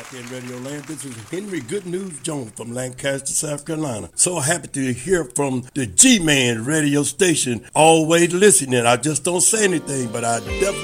out there in Radio Land. This is Henry Good News Jones from Lancaster, South Carolina. So happy to hear from the G-Man radio station. Always listening. I just don't say anything, but I definitely